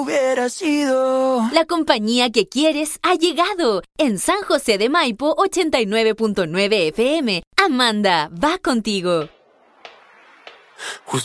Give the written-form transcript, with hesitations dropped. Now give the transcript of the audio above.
Hubiera sido. La compañía que quieres ha llegado. En San José de Maipo 89.9 FM. Amanda va contigo.